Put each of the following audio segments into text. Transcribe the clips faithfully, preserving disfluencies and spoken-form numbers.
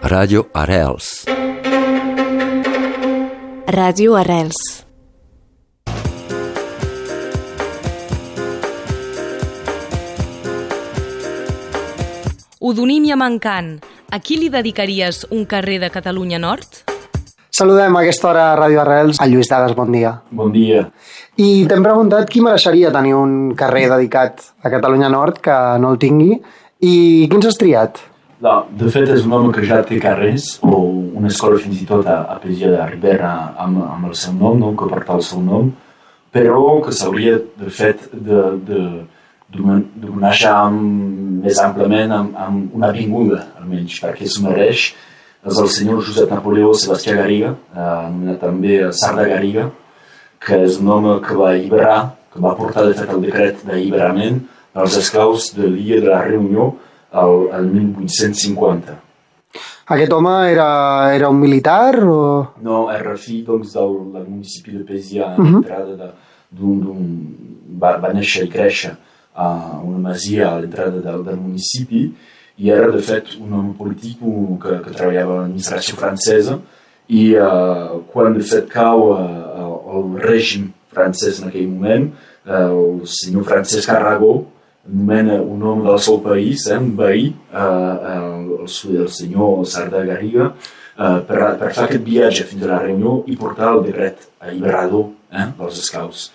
Ràdio Arrels. Ràdio Arrels. Odonim i Amancant, a qui li dedicaries un carrer de Catalunya Nord? Saludem a aquesta hora a Ràdio Arrels a Lluís Dades, bon dia. Bon dia. I t'hem preguntat qui mereixeria tenir un carrer dedicat a Catalunya Nord que no el tingui i quins has triat? No, de fet, és un home que ja té carrers o una escola fins i tot a, a Pesia de Ribera amb, amb el seu nom, no? Que porta el seu nom, però que s'hauria, de fet, de, de, donar ja més amplament amb, amb una avinguda, almenys, perquè s'ho mereix. És el senyor Josep Napoleó Sebastià Garriga, anomenat també Sar de Garriga, que és un home que va alliberar, que va portar de fet el decret d'alliberament dels esclaus de l'illa de la Reunió al, al mil vuit-cents cinquanta. Aquest home era, era un militar o...? No, era fill doncs, del, del municipi de Pesia, a l'entrada d'un... Va, va néixer i créixer a una masia a l'entrada del, del municipi i era, de fet, un home polític que, que treballava a l'administració francesa i eh, quan, de fet, cau eh, el règim francès en aquell moment, eh, el senyor Francesc Arragó nomena un home del seu país, eh, un veí, eh, el, el senyor Sar de Garriga, eh, per, per fer aquest viatge fins a la Reunió i portar el decret alliberador eh, dels esclaus.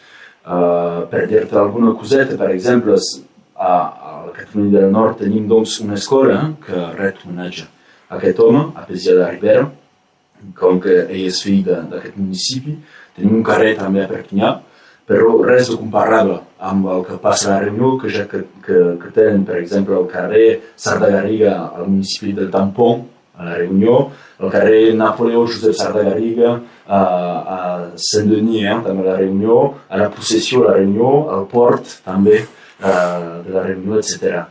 Uh, per dir-te alguna coseta, per exemple, a, a la Catalunya del Nord tenim doncs una escola que ret homenatge a aquest home, a Pesia de Ribera, com que ell és fill d'aquest municipi. Tenim un carrer també a Perpinyà, però res de comparable amb el que passa a la Reunió, que ja que, que, que tenen, per exemple, el carrer Sar de Garriga al municipi del Tampon, a la Reunió, el carrer Napoleó Josep Sar de Garriga a, a Saint-Denis, eh, també a la Reunió, a la Possessió, a la Reunió, al port també eh, de la Reunió, etcètera.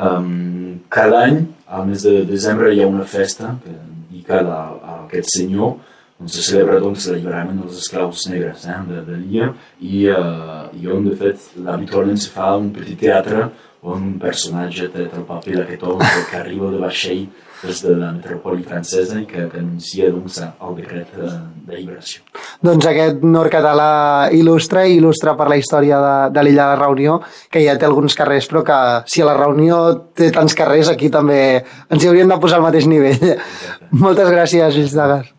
Um, cada any, al mes de desembre, hi ha una festa dedicada a, a aquest senyor, on se celebra doncs, l'alliberament dels esclaus negres eh, de, de l'illa i, uh, i on, de fet, habitualment se fa un petit teatre on un personatge té el paper d'aquest home que arriba de vaixell des de la metròpoli francesa i que, que anuncia doncs, el decret d'alliberació. Doncs aquest nord-català il·lustre i il·lustre per la història de, de l'illa de la Reunió, que ja té alguns carrers, però que si a la Reunió té tants carrers, aquí també ens hi hauríem de posar al mateix nivell. Exacte. Moltes gràcies, Lluís Dades.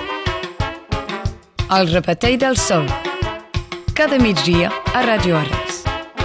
El repetell del sol. Cada migdia a Ràdio Arrels.